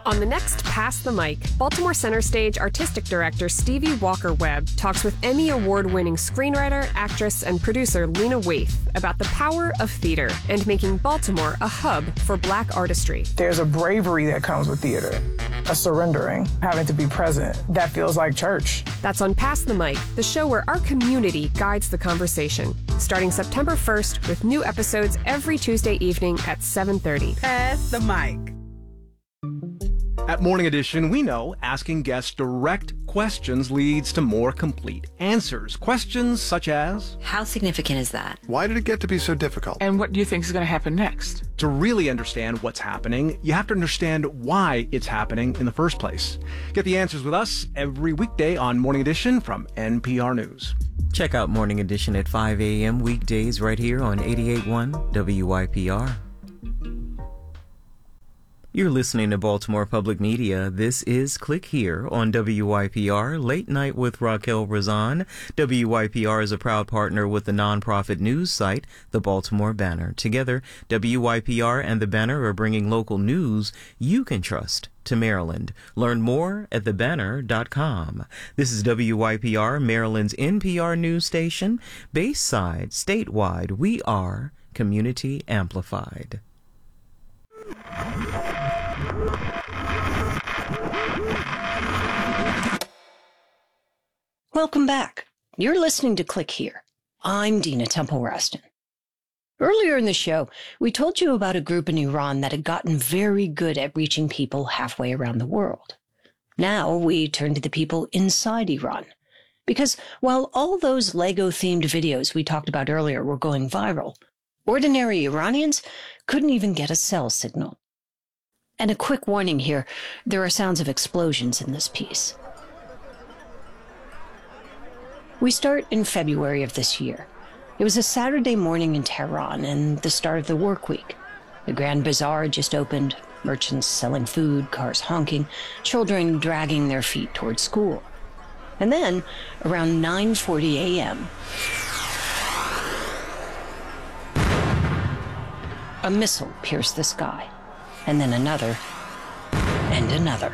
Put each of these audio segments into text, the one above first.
On the next Pass the Mic, Baltimore Center Stage artistic director Stevie Walker-Webb talks with Emmy Award-winning screenwriter, actress, and producer Lena Waithe about the power of theater and making Baltimore a hub for Black artistry. There's a bravery that comes with theater, a surrendering, having to be present. That feels like church. That's on Pass the Mic, the show where our community guides the conversation. Starting September 1st with new episodes every Tuesday evening at 7:30. Pass the Mic. At Morning Edition, we know asking guests direct questions leads to more complete answers. Questions such as, how significant is that? Why did it get to be so difficult? And what do you think is going to happen next? To really understand what's happening, you have to understand why it's happening in the first place. Get the answers with us every weekday on Morning Edition from NPR News. Check out Morning Edition at 5 a.m. weekdays right here on 88.1 WYPR. You're listening to Baltimore Public Media. This is Click Here on WYPR, Late Night with Raquel Razan. WYPR is a proud partner with the nonprofit news site, The Baltimore Banner. Together, WYPR and The Banner are bringing local news you can trust to Maryland. Learn more at thebanner.com. This is WYPR, Maryland's NPR news station. Bayside, statewide, we are community amplified. Welcome back. You're listening to Click Here. I'm Dina Temple-Raston. Earlier in the show, we told you about a group in Iran that had gotten very good at reaching people halfway around the world. Now we turn to the people inside Iran. Because while all those Lego-themed videos we talked about earlier were going viral, ordinary Iranians couldn't even get a cell signal. And a quick warning here, there are sounds of explosions in this piece. We start in February of this year. It was a Saturday morning in Tehran and the start of the work week. The Grand Bazaar just opened, merchants selling food, cars honking, children dragging their feet toward school. And then, around 9:40 a.m., a missile pierced the sky, and then another, and another.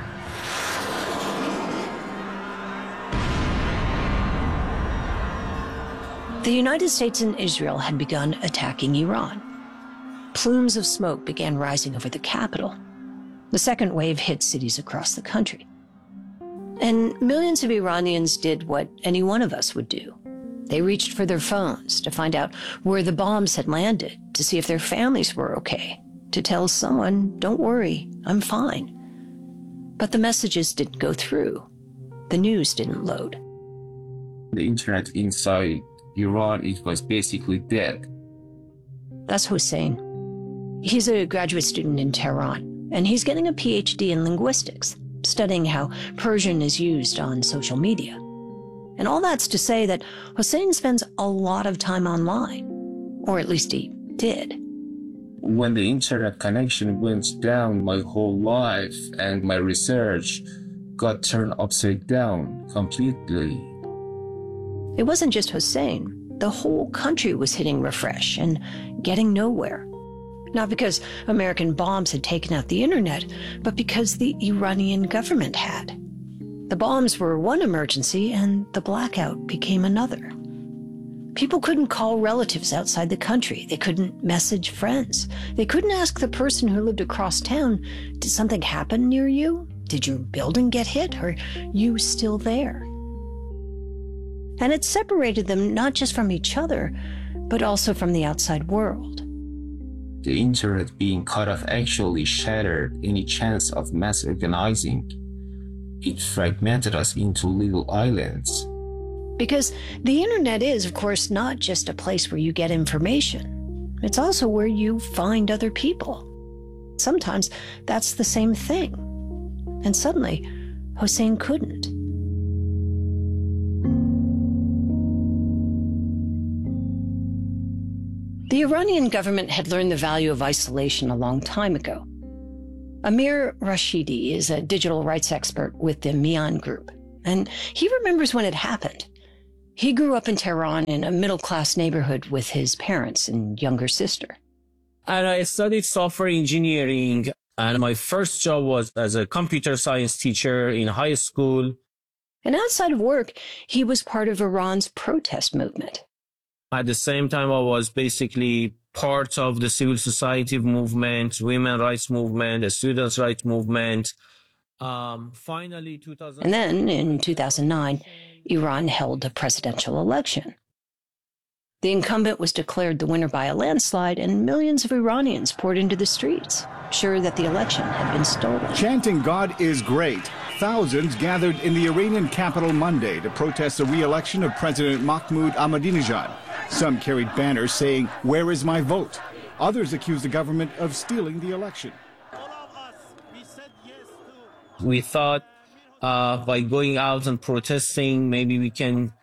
The United States and Israel had begun attacking Iran. Plumes of smoke began rising over the capital. The second wave hit cities across the country. And millions of Iranians did what any one of us would do. They reached for their phones to find out where the bombs had landed, to see if their families were okay, to tell someone, don't worry, I'm fine. But the messages didn't go through. The news didn't load. The internet inside Iran, it was basically dead. That's Hossein. He's a graduate student in Tehran, and he's getting a PhD in linguistics, studying how Persian is used on social media. And all that's to say that Hossein spends a lot of time online, or at least he did. When the internet connection went down, my whole life and my research got turned upside down completely. It wasn't just Hossein. The whole country was hitting refresh and getting nowhere. Not because American bombs had taken out the internet, but because the Iranian government had. The bombs were one emergency, and the blackout became another. People couldn't call relatives outside the country. They couldn't message friends. They couldn't ask the person who lived across town, did something happen near you? Did your building get hit? Are you still there? And it separated them not just from each other, but also from the outside world. The internet being cut off actually shattered any chance of mass organizing. It fragmented us into little islands. Because the internet is, of course, not just a place where you get information. It's also where you find other people. Sometimes that's the same thing. And suddenly, Hossein couldn't. The Iranian government had learned the value of isolation a long time ago. Amir Rashidi is a digital rights expert with the Mian Group, and he remembers when it happened. He grew up in Tehran in a middle-class neighborhood with his parents and younger sister. And I studied software engineering. And my first job was as a computer science teacher in high school. And outside of work, he was part of Iran's protest movement. At the same time, I was basically part of the civil society movement, women's rights movement, the students' rights movement. Finally, 2000. And then in 2009, Iran held a presidential election. The incumbent was declared the winner by a landslide, and millions of Iranians poured into the streets, sure that the election had been stolen. Chanting "God is great," thousands gathered in the Iranian capital Monday to protest the re-election of President Mahmoud Ahmadinejad. Some carried banners saying, "Where is my vote?" Others accused the government of stealing the election. We thought by going out and protesting, maybe we can,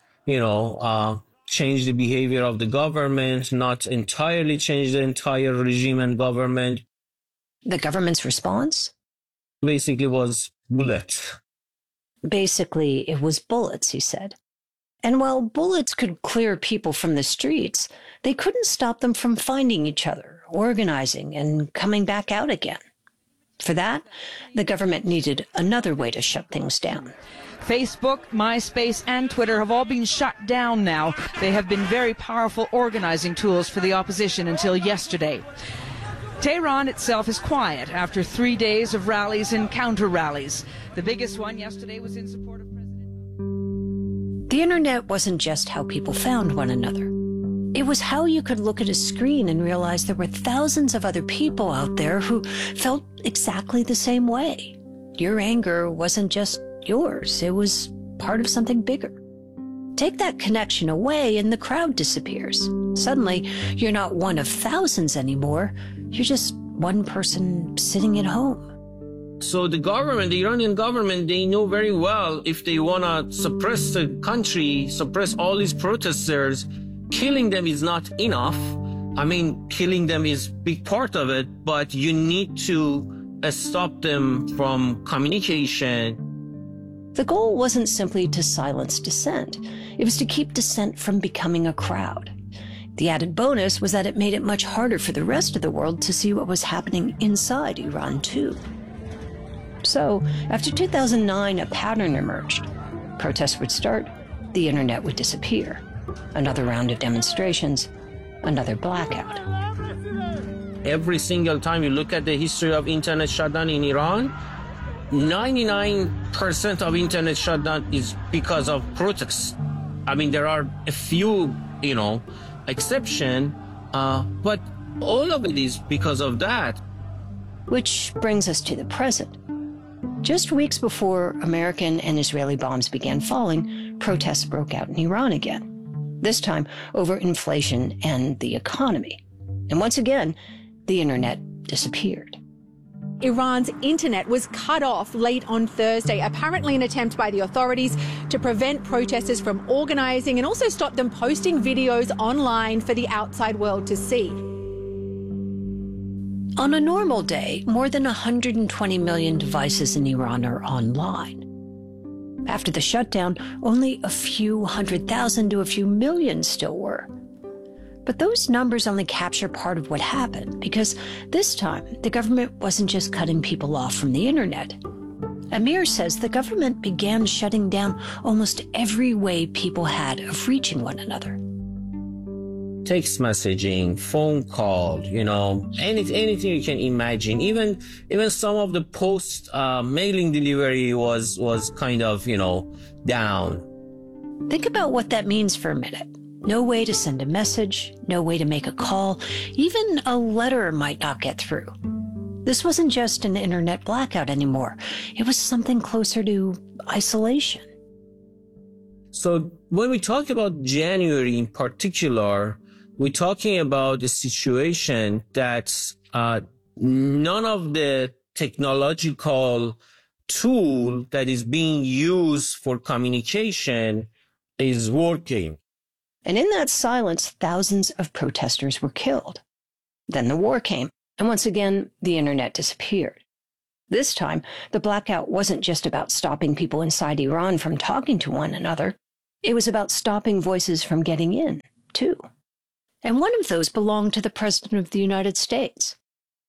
change the behavior of the government, not entirely change the entire regime and government. The government's response? Basically was bullets. Basically, it was bullets, he said. And while bullets could clear people from the streets, they couldn't stop them from finding each other, organizing, and coming back out again. For that, the government needed another way to shut things down. Facebook, MySpace, and Twitter have all been shut down now. They have been very powerful organizing tools for the opposition until yesterday. Tehran itself is quiet after 3 days of rallies and counter-rallies. The biggest one yesterday was in support of President... The internet wasn't just how people found one another. It was how you could look at a screen and realize there were thousands of other people out there who felt exactly the same way. Your anger wasn't just yours. It was part of something bigger. Take that connection away and the crowd disappears. Suddenly, you're not one of thousands anymore. You're just one person sitting at home. So the government, the Iranian government, they know very well if they want to suppress the country, suppress all these protesters, killing them is not enough. I mean, killing them is a big part of it, but you need to stop them from communication. The goal wasn't simply to silence dissent. It was to keep dissent from becoming a crowd. The added bonus was that it made it much harder for the rest of the world to see what was happening inside Iran, too. So, after 2009, a pattern emerged. Protests would start, the internet would disappear. Another round of demonstrations, another blackout. Every single time you look at the history of internet shutdown in Iran, 99% of internet shutdown is because of protests. I mean, there are a few, exception, but all of it is because of that. Which brings us to the present. Just weeks before American and Israeli bombs began falling, protests broke out in Iran again. This time over inflation and the economy. And once again, the internet disappeared. Iran's internet was cut off late on Thursday, apparently an attempt by the authorities to prevent protesters from organizing and also stop them posting videos online for the outside world to see. On a normal day, more than 120 million devices in Iran are online. After the shutdown, only a few 100,000 to a few million still were. But those numbers only capture part of what happened, because this time the government wasn't just cutting people off from the internet. Amir says the government began shutting down almost every way people had of reaching one another. Text messaging, phone call, anything you can imagine. Even some of the post mailing delivery was kind of, down. Think about what that means for a minute. No way to send a message, no way to make a call, even a letter might not get through. This wasn't just an internet blackout anymore. It was something closer to isolation. So when we talk about January in particular, we're talking about a situation that none of the technological tool that is being used for communication is working. And in that silence, thousands of protesters were killed. Then the war came, and once again, the internet disappeared. This time, the blackout wasn't just about stopping people inside Iran from talking to one another. It was about stopping voices from getting in, too. And one of those belonged to the President of the United States.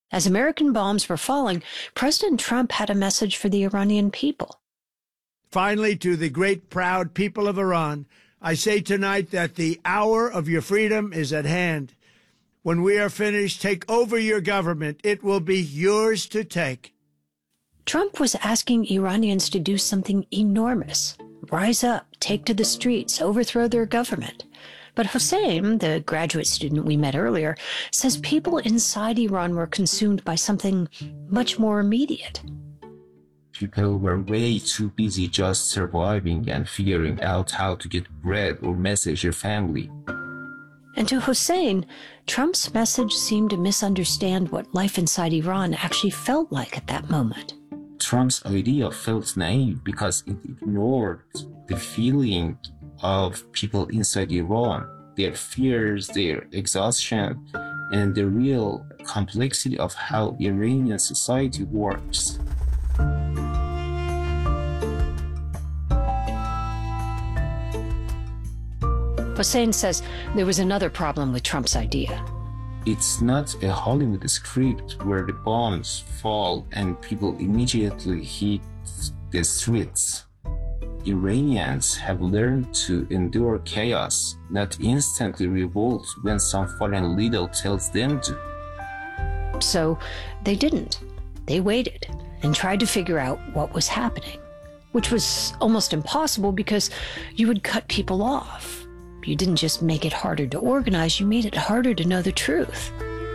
As American bombs were falling, President Trump had a message for the Iranian people. Finally, to the great, proud people of Iran, I say tonight that the hour of your freedom is at hand. When we are finished, take over your government. It will be yours to take. Trump was asking Iranians to do something enormous. Rise up, take to the streets, overthrow their government. But Hossein, the graduate student we met earlier, says people inside Iran were consumed by something much more immediate. People were way too busy just surviving and figuring out how to get bread or message their family. And to Hossein, Trump's message seemed to misunderstand what life inside Iran actually felt like at that moment. Trump's idea felt naive because it ignored the feeling of people inside Iran, their fears, their exhaustion, and the real complexity of how Iranian society works. Hossein says there was another problem with Trump's idea. It's not a Hollywood script where the bombs fall and people immediately hit the streets. Iranians have learned to endure chaos, not instantly revolt when some foreign leader tells them to. So they didn't. They waited and tried to figure out what was happening, which was almost impossible because you would cut people off. You didn't just make it harder to organize, you made it harder to know the truth.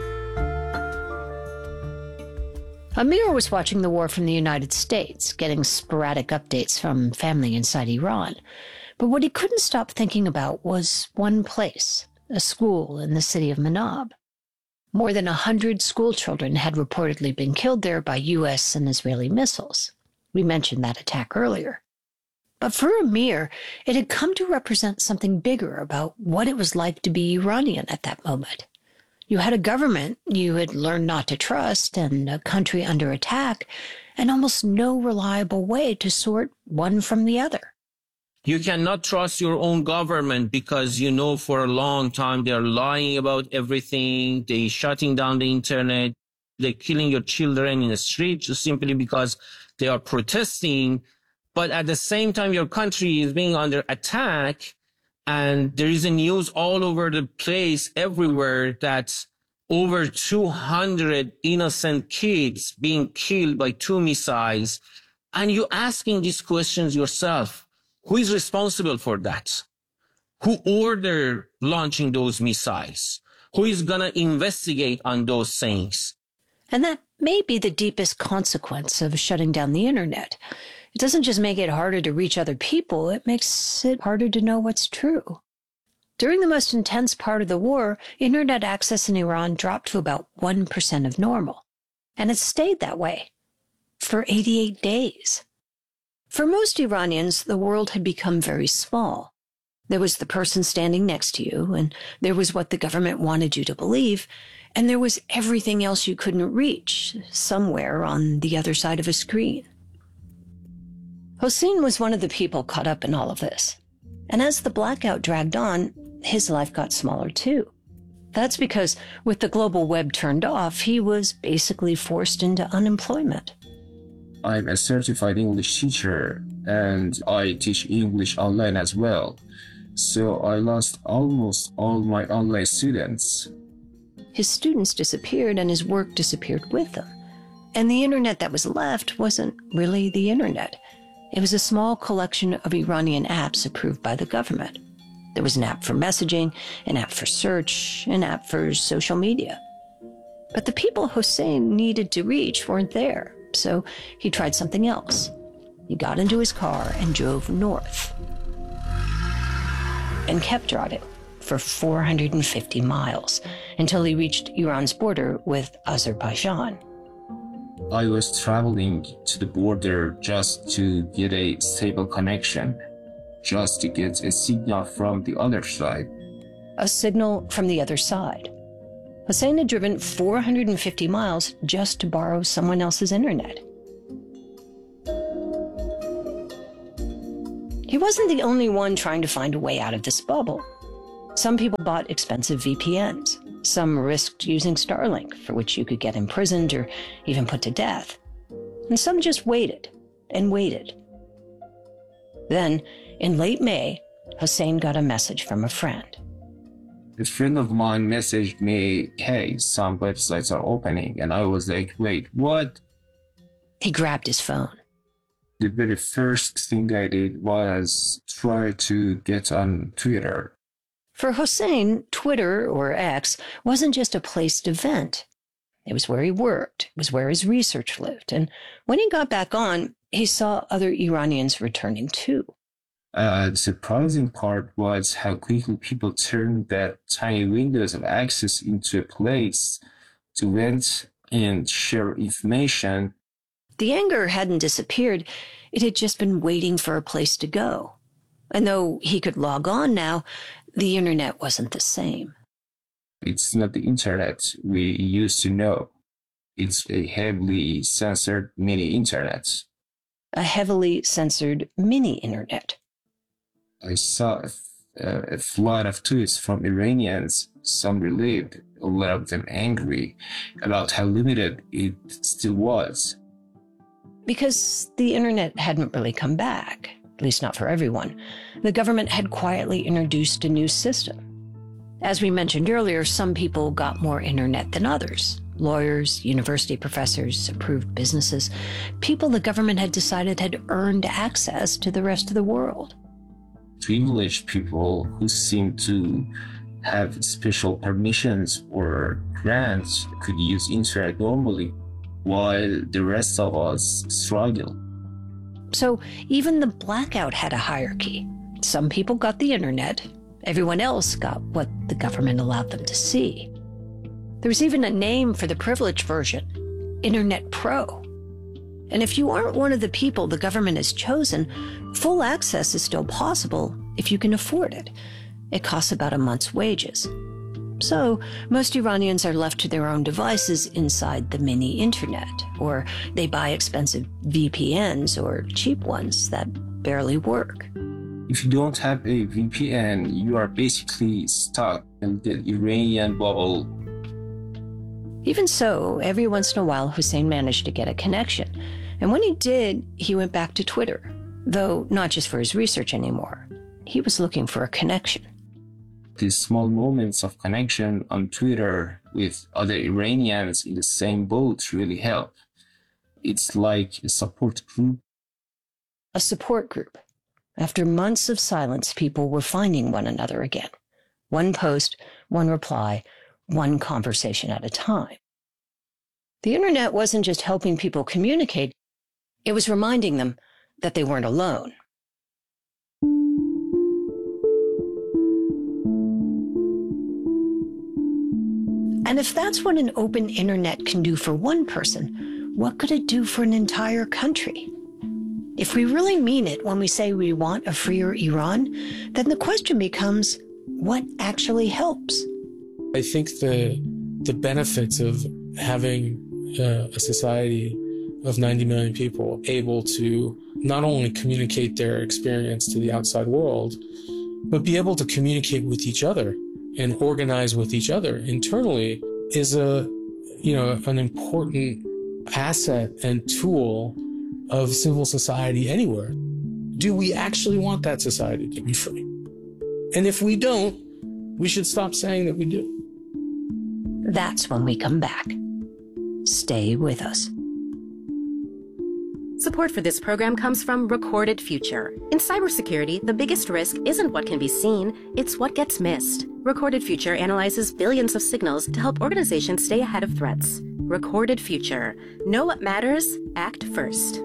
Amir was watching the war from the United States, getting sporadic updates from family inside Iran. But what he couldn't stop thinking about was one place, a school in the city of Manab. More than 100 school children had reportedly been killed there by U.S. and Israeli missiles. We mentioned that attack earlier. But for Amir, it had come to represent something bigger about what it was like to be Iranian at that moment. You had a government you had learned not to trust, and a country under attack, and almost no reliable way to sort one from the other. You cannot trust your own government because you know for a long time they're lying about everything, they're shutting down the internet, they're killing your children in the street just simply because they are protesting. But at the same time, your country is being under attack, and there is a news all over the place, everywhere, that over 200 innocent kids being killed by 2 missiles. And you're asking these questions yourself. Who is responsible for that? Who ordered launching those missiles? Who is going to investigate on those things? And that may be the deepest consequence of shutting down the internet. It doesn't just make it harder to reach other people, it makes it harder to know what's true. During the most intense part of the war, internet access in Iran dropped to about 1% of normal. And it stayed that way for 88 days. For most Iranians, the world had become very small. There was the person standing next to you, and there was what the government wanted you to believe, and there was everything else you couldn't reach, somewhere on the other side of a screen. Hossein was one of the people caught up in all of this. And as the blackout dragged on, his life got smaller too. That's because with the global web turned off, he was basically forced into unemployment. I'm a certified English teacher, and I teach English online as well. So I lost almost all my online students. His students disappeared and his work disappeared with them. And the internet that was left wasn't really the internet. It was a small collection of Iranian apps approved by the government. There was an app for messaging, an app for search, an app for social media. But the people Hossein needed to reach weren't there, so he tried something else. He got into his car and drove north. And kept driving for 450 miles until he reached Iran's border with Azerbaijan. I was traveling to the border just to get a stable connection, just to get a signal from the other side. A signal from the other side. Hossein had driven 450 miles just to borrow someone else's internet. He wasn't the only one trying to find a way out of this bubble. Some people bought expensive VPNs. Some risked using Starlink, for which you could get imprisoned or even put to death. And some just waited and waited. Then, in late May, Hossein got a message from a friend. A friend of mine messaged me, hey, some websites are opening. And I was like, wait, what? He grabbed his phone. The very first thing I did was try to get on Twitter. For Hossein, Twitter, or X, wasn't just a place to vent. It was where he worked. It was where his research lived. And when he got back on, he saw other Iranians returning too. The surprising part was how quickly people turned that tiny windows of access into a place to vent and share information. The anger hadn't disappeared. It had just been waiting for a place to go. And though he could log on now, the internet wasn't the same. It's not the internet we used to know. It's a heavily censored mini-internet. A heavily censored mini-internet. I saw a flood of tweets from Iranians, some relieved, a lot of them angry about how limited it still was. Because the internet hadn't really come back, at least not for everyone. The government had quietly introduced a new system. As we mentioned earlier, some people got more internet than others. Lawyers, university professors, approved businesses, people the government had decided had earned access to the rest of the world. Privileged people who seemed to have special permissions or grants could use internet normally, while the rest of us struggle. So even the blackout had a hierarchy. Some people got the internet. Everyone else got what the government allowed them to see. There was even a name for the privileged version, Internet Pro. And if you aren't one of the people the government has chosen, full access is still possible if you can afford it. It costs about a month's wages. So most Iranians are left to their own devices inside the mini-internet, or they buy expensive VPNs or cheap ones that barely work. If you don't have a VPN, you are basically stuck in the Iranian bubble. Even so, every once in a while, Hossein managed to get a connection. And when he did, he went back to Twitter, though not just for his research anymore. He was looking for a connection. These small moments of connection on Twitter with other Iranians in the same boat really help. It's like a support group. A support group. After months of silence, people were finding one another again. One post, one reply, one conversation at a time. The internet wasn't just helping people communicate, it was reminding them that they weren't alone. And if that's what an open internet can do for one person, what could it do for an entire country? If we really mean it when we say we want a freer Iran, then the question becomes, what actually helps? I think the benefits of having a society of 90 million people able to not only communicate their experience to the outside world, but be able to communicate with each other and organize with each other internally is an important asset and tool of civil society anywhere. Do we actually want that society to be free? And if we don't, we should stop saying that we do. That's when we come back. Stay with us. Support for this program comes from Recorded Future. In cybersecurity, the biggest risk isn't what can be seen, it's what gets missed. Recorded Future analyzes billions of signals to help organizations stay ahead of threats. Recorded Future. Know what matters, act first.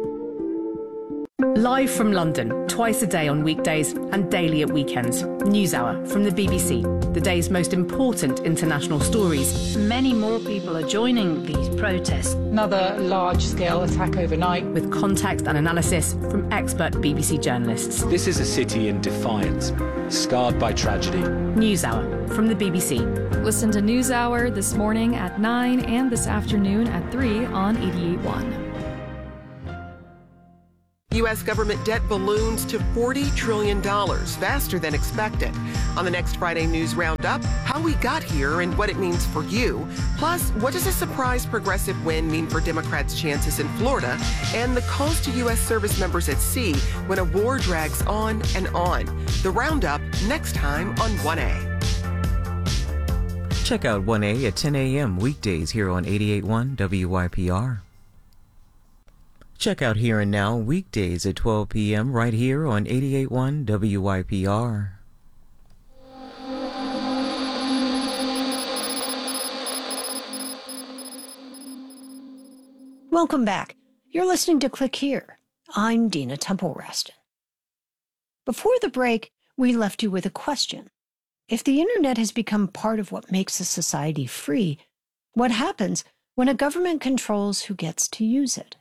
Live from London, twice a day on weekdays and daily at weekends. NewsHour from the BBC, the day's most important international stories. Many more people are joining these protests. Another large-scale attack overnight. With context and analysis from expert BBC journalists. This is a city in defiance, scarred by tragedy. NewsHour from the BBC. Listen to NewsHour this morning at 9 and this afternoon at 3 on 88.1. U.S. government debt balloons to $40 trillion, faster than expected. On the next Friday News Roundup, how we got here and what it means for you. Plus, what does a surprise progressive win mean for Democrats' chances in Florida? And the calls to U.S. service members at sea when a war drags on and on. The Roundup next time on 1A. Check out 1A at 10 a.m. weekdays here on 88.1 WYPR. Check out Here and Now weekdays at 12 p.m. right here on 88.1 WYPR. Welcome back. You're listening to Click Here. I'm Dina Temple-Raston. Before the break, we left you with a question. If the internet has become part of what makes a society free, what happens when a government controls who gets to use it?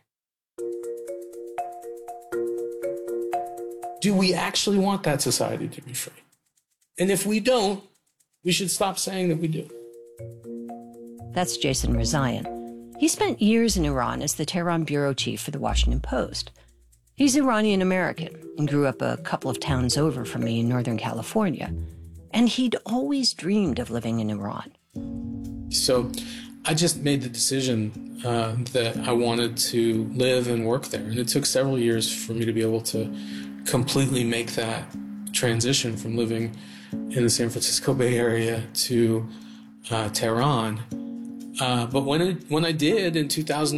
Do we actually want that society to be free? And if we don't, we should stop saying that we do. That's Jason Rezaian. He spent years in Iran as the Tehran bureau chief for the Washington Post. He's Iranian-American and grew up a couple of towns over from me in Northern California. And he'd always dreamed of living in Iran. So I just made the decision that I wanted to live and work there. And it took several years for me to be able to completely make that transition from living in the San Francisco Bay Area to Tehran. But when I did in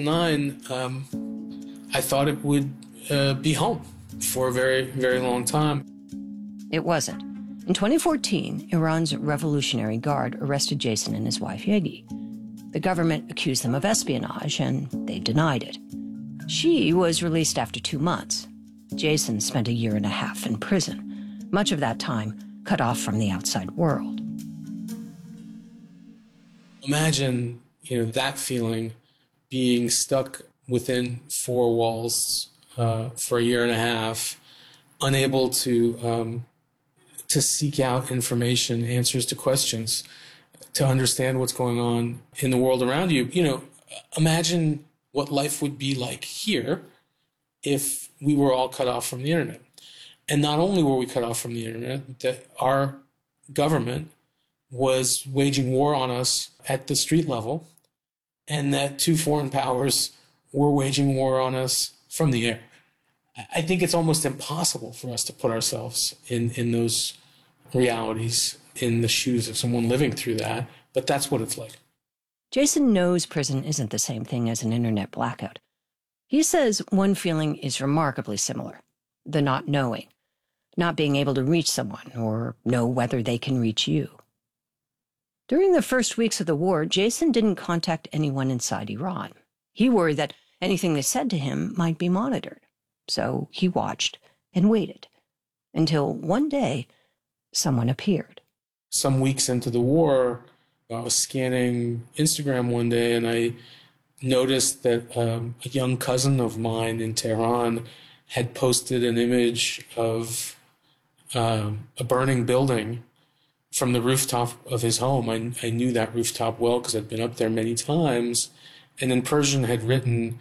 2009, I thought it would be home for a very, very long time. It wasn't. In 2014, Iran's Revolutionary Guard arrested Jason and his wife Yegi. The government accused them of espionage, and they denied it. She was released after 2 months. Jason spent 1.5 years in prison, much of that time cut off from the outside world. Imagine, that feeling, being stuck within 4 walls for 1.5 years, unable to seek out information, answers to questions, to understand what's going on in the world around you. Imagine what life would be like here if we were all cut off from the internet. And not only were we cut off from the internet, that our government was waging war on us at the street level, and that 2 foreign powers were waging war on us from the air. I think it's almost impossible for us to put ourselves in those realities, in the shoes of someone living through that, but that's what it's like. Jason knows prison isn't the same thing as an internet blackout. He says one feeling is remarkably similar: the not knowing, not being able to reach someone or know whether they can reach you. During the first weeks of the war, Jason didn't contact anyone inside Iran. He worried that anything they said to him might be monitored. So he watched and waited until one day someone appeared. Some weeks into the war, I was scanning Instagram one day and I noticed that a young cousin of mine in Tehran had posted an image of a burning building from the rooftop of his home. I knew that rooftop well because I'd been up there many times. And in Persian had written,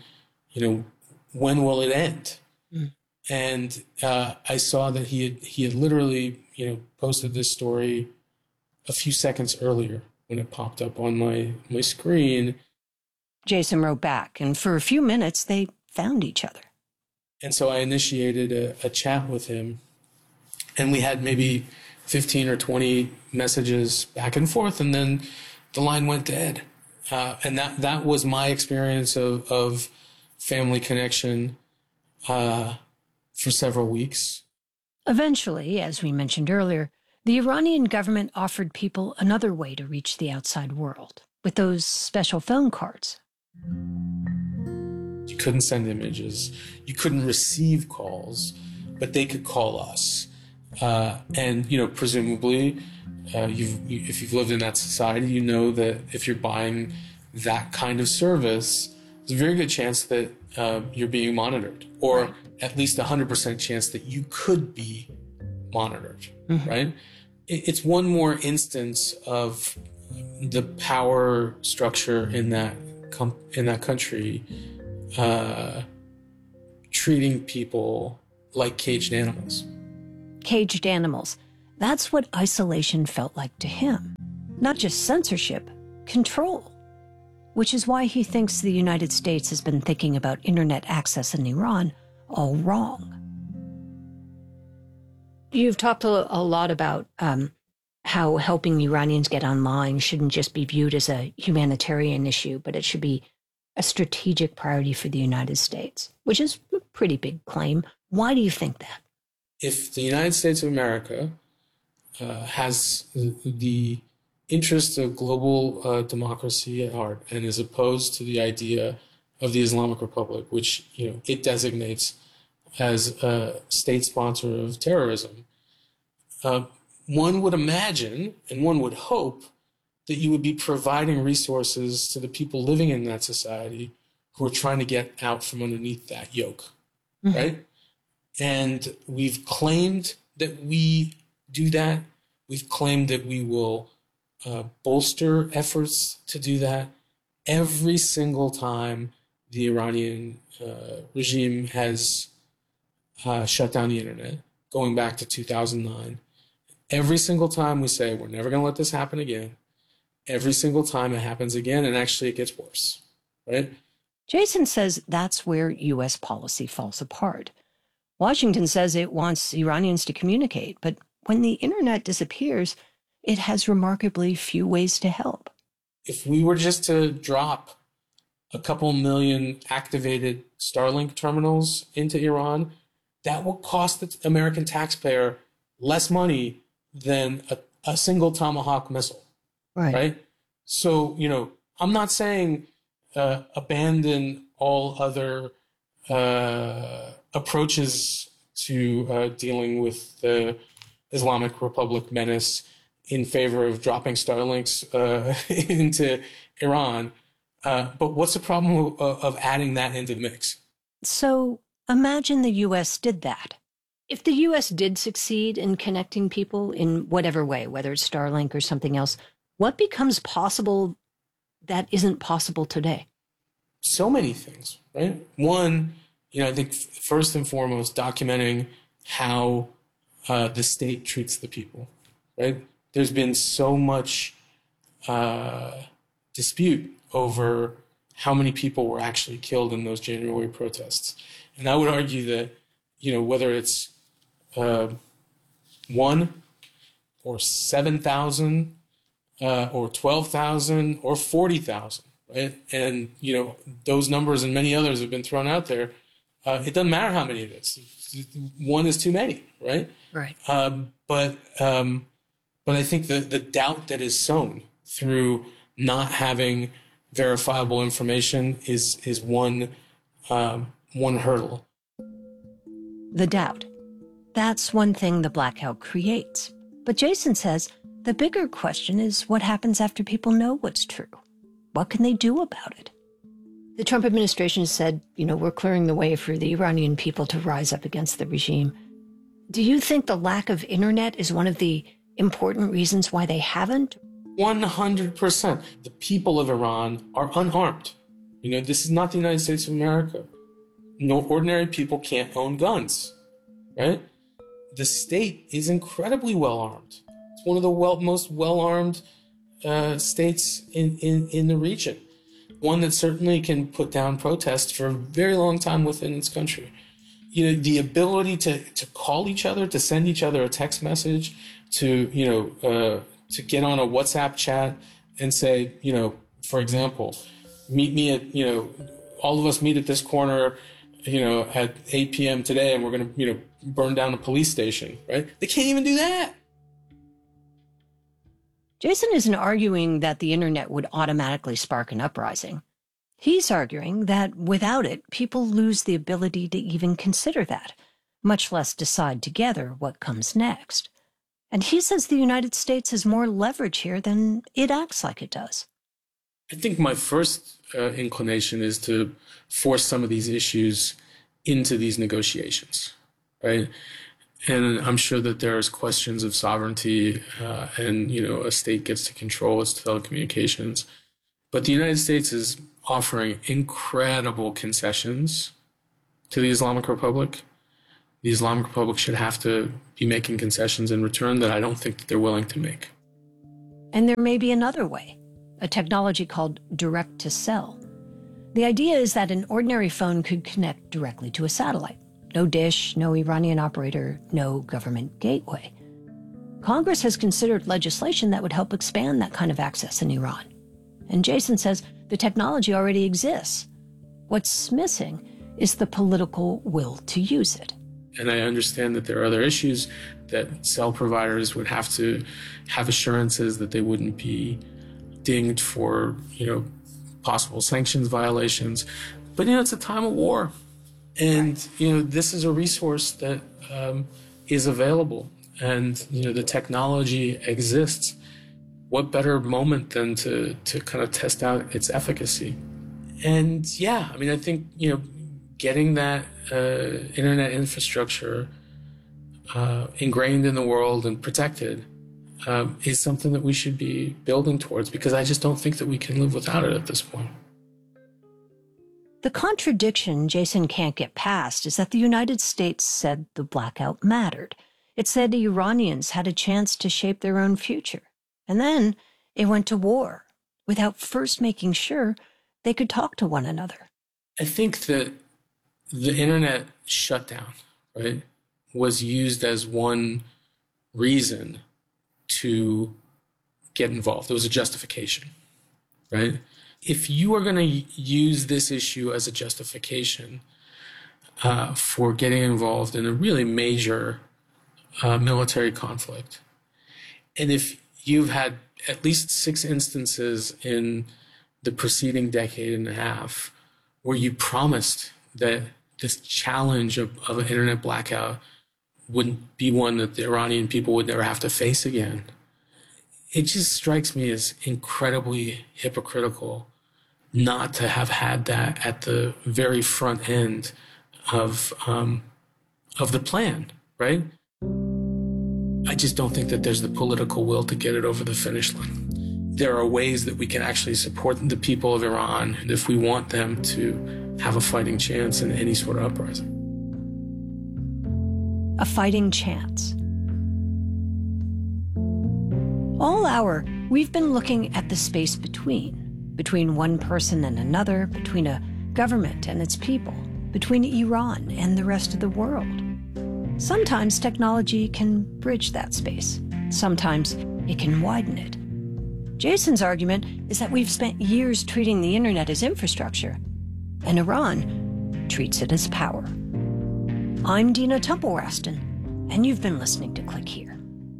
when will it end? And I saw that he had literally, posted this story a few seconds earlier when it popped up on my screen. Jason wrote back, and for a few minutes, they found each other. And so I initiated a chat with him, and we had maybe 15 or 20 messages back and forth, and then the line went dead. And that was my experience of family connection for several weeks. Eventually, as we mentioned earlier, the Iranian government offered people another way to reach the outside world, with those special phone cards. You couldn't send images, you couldn't receive calls, but they could call us. And presumably, if you've lived in that society, you know that if you're buying that kind of service, there's a very good chance that you're being monitored, or at least 100% chance that you could be monitored, right? It's one more instance of the power structure in that country treating people like caged animals. Caged animals. That's what isolation felt like to him. Not just censorship, control. Which is why he thinks the United States has been thinking about internet access in Iran all wrong. You've talked a lot about how helping Iranians get online shouldn't just be viewed as a humanitarian issue, but it should be a strategic priority for the United States, which is a pretty big claim. Why do you think that? If the United States of America has the interest of global democracy at heart and is opposed to the idea of the Islamic Republic, which it designates as a state sponsor of terrorism, one would imagine and one would hope that you would be providing resources to the people living in that society who are trying to get out from underneath that yoke, right? And we've claimed that we do that. We've claimed that we will bolster efforts to do that. Every single time the Iranian regime has shut down the internet, going back to 2009, every single time we say, we're never going to let this happen again. Every single time it happens again, and actually it gets worse, right? Jason says that's where U.S. policy falls apart. Washington says it wants Iranians to communicate, but when the internet disappears, it has remarkably few ways to help. If we were just to drop a couple million activated Starlink terminals into Iran, that will cost the American taxpayer less money than a single Tomahawk missile. Right? So, I'm not saying abandon all other approaches to dealing with the Islamic Republic menace in favor of dropping Starlinks into Iran. But what's the problem of adding that into the mix? So imagine the U.S. did that. If the U.S. did succeed in connecting people in whatever way, whether it's Starlink or something else, what becomes possible that isn't possible today? So many things, right? One, I think first and foremost, documenting how the state treats the people, right? There's been so much dispute over how many people were actually killed in those January protests. And I would argue that, whether it's 1 or 7,000 or 12,000 or 40,000, right? And, those numbers and many others have been thrown out there. It doesn't matter how many it is. 1 is too many, right? Right. But I think the doubt that is sown through not having verifiable information is one hurdle. The doubt. That's one thing the blackout creates. But Jason says the bigger question is what happens after people know what's true. What can they do about it? The Trump administration said, we're clearing the way for the Iranian people to rise up against the regime. Do you think the lack of internet is one of the important reasons why they haven't? 100%. The people of Iran are unarmed. This is not the United States of America. No ordinary people can't own guns, right? The state is incredibly well armed. It's one of the most well-armed states in the region. One that certainly can put down protests for a very long time within its country. The ability to call each other, to send each other a text message, to get on a WhatsApp chat and say, for example, meet me at, all of us meet at this corner, at 8 p.m. today, and we're going to, burn down a police station, right? They can't even do that. Jason isn't arguing that the internet would automatically spark an uprising. He's arguing that without it, people lose the ability to even consider that, much less decide together what comes next. And he says the United States has more leverage here than it acts like it does. I think my first inclination is to force some of these issues into these negotiations, right? And I'm sure that there's questions of sovereignty and, a state gets to control its telecommunications. But the United States is offering incredible concessions to the Islamic Republic, the Islamic Republic should have to be making concessions in return that I don't think that they're willing to make. And there may be another way, a technology called direct-to-cell. The idea is that an ordinary phone could connect directly to a satellite. No dish, no Iranian operator, no government gateway. Congress has considered legislation that would help expand that kind of access in Iran. And Jason says the technology already exists. What's missing is the political will to use it. And I understand that there are other issues that cell providers would have to have assurances that they wouldn't be dinged for, possible sanctions violations. But, it's a time of war. And, this is a resource that is available. And, the technology exists. What better moment than to kind of test out its efficacy? And, I think, getting that internet infrastructure ingrained in the world and protected is something that we should be building towards, because I just don't think that we can live without it at this point. The contradiction Jason can't get past is that the United States said the blackout mattered. It said the Iranians had a chance to shape their own future. And then it went to war without first making sure they could talk to one another. I think that the internet shutdown, right, was used as one reason to get involved. It was a justification, right? If you are going to use this issue as a justification for getting involved in a really major military conflict, and if you've had at least 6 instances in the preceding decade and a half where you promised that this challenge of an internet blackout wouldn't be one that the Iranian people would never have to face again, it just strikes me as incredibly hypocritical not to have had that at the very front end of the plan, right? I just don't think that there's the political will to get it over the finish line. There are ways that we can actually support the people of Iran if we want them to have a fighting chance in any sort of uprising. A fighting chance. All hour, we've been looking at the space between one person and another, between a government and its people, between Iran and the rest of the world. Sometimes technology can bridge that space. Sometimes it can widen it. Jason's argument is that we've spent years treating the internet as infrastructure, and Iran treats it as power. I'm Dina Temple-Raston, and you've been listening to Click Here.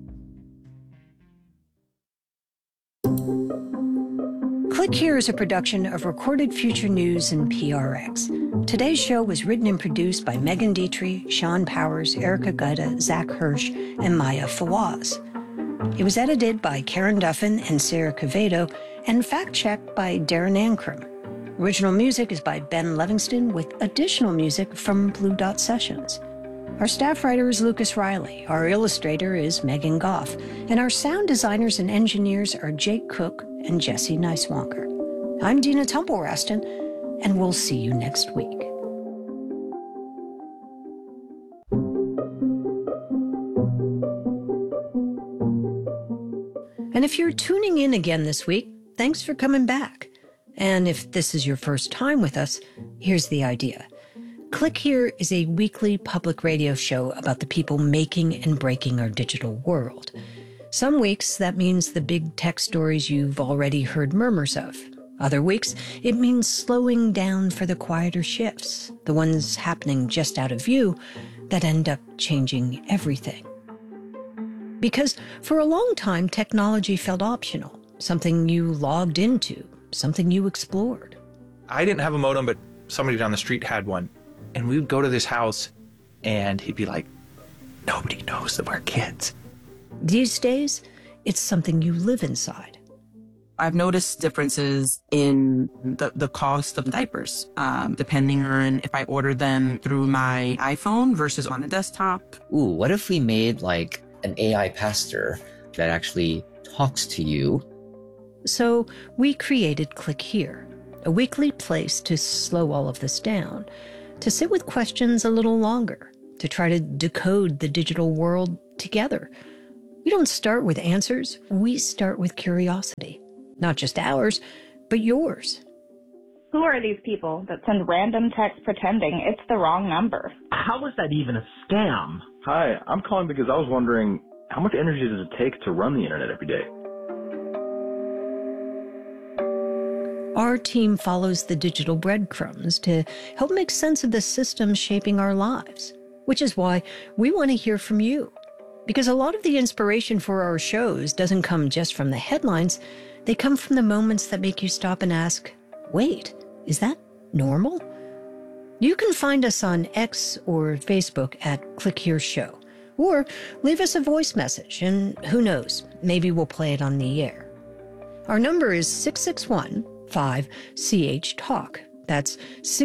Click Here is a production of Recorded Future News and PRX. Today's show was written and produced by Megan Dietrich, Sean Powers, Erica Guida, Zach Hirsch, and Maya Fawaz. It was edited by Karen Duffin and Sarah Cavedo, and fact-checked by Darren Ankrum. Original music is by Ben Livingston, with additional music from Blue Dot Sessions. Our staff writer is Lucas Riley, our illustrator is Megan Goff, and our sound designers and engineers are Jake Cook and Jesse Neiswanker. I'm Dina Temple-Raston, and we'll see you next week. And if you're tuning in again this week, thanks for coming back. And if this is your first time with us, here's the idea. Click Here is a weekly public radio show about the people making and breaking our digital world. Some weeks, that means the big tech stories you've already heard murmurs of. Other weeks, it means slowing down for the quieter shifts, the ones happening just out of view that end up changing everything. Because for a long time, technology felt optional, something you logged into, something you explored. I didn't have a modem, but somebody down the street had one. And we would go to this house, and he'd be like, nobody knows that we're kids. These days, it's something you live inside. I've noticed differences in the cost of diapers, depending on if I order them through my iPhone versus on a desktop. Ooh, what if we made like an AI pastor that actually talks to you? So we created Click Here, a weekly place to slow all of this down, to sit with questions a little longer, to try to decode the digital world together. We don't start with answers, we start with curiosity. Not just ours, but yours. Who are these people that send random texts pretending it's the wrong number? How is that even a scam? Hi, I'm calling because I was wondering, how much energy does it take to run the internet every day? Our team follows the digital breadcrumbs to help make sense of the systems shaping our lives, which is why we want to hear from you. Because a lot of the inspiration for our shows doesn't come just from the headlines, they come from the moments that make you stop and ask, wait, is that normal? You can find us on X or Facebook at Click Here Show, or leave us a voice message, and who knows, maybe we'll play it on the air. Our number is 661-5CH-TALK. That's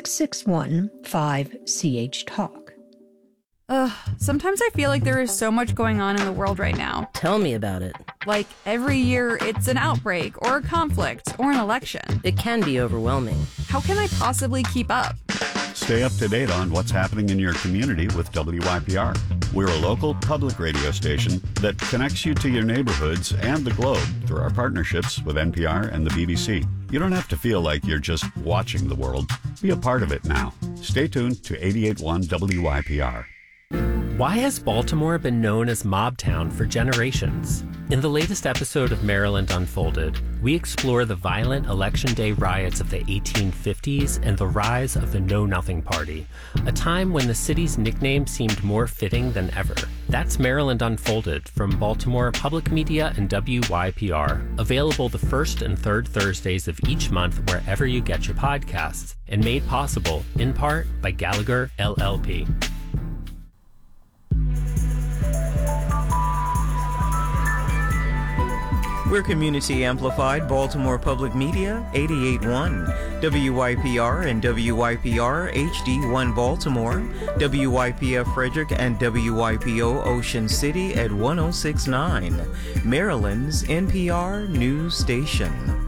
661-5CH-TALK. Sometimes I feel like there is so much going on in the world right now. Tell me about it. Like every year it's an outbreak or a conflict or an election. It can be overwhelming. How can I possibly keep up? Stay up to date on what's happening in your community with WYPR. We're a local public radio station that connects you to your neighborhoods and the globe through our partnerships with NPR and the BBC. You don't have to feel like you're just watching the world. Be a part of it now. Stay tuned to 88.1 WYPR. Why has Baltimore been known as Mobtown for generations? In the latest episode of Maryland Unfolded, we explore the violent Election Day riots of the 1850s and the rise of the Know Nothing Party, a time when the city's nickname seemed more fitting than ever. That's Maryland Unfolded from Baltimore Public Media and WYPR, available the first and third Thursdays of each month wherever you get your podcasts, and made possible, in part, by Gallagher, LLP. We're community amplified Baltimore Public Media 88.1, WYPR and WYPR HD1 Baltimore, WYPF Frederick and WYPO Ocean City at 106.9, Maryland's NPR news station.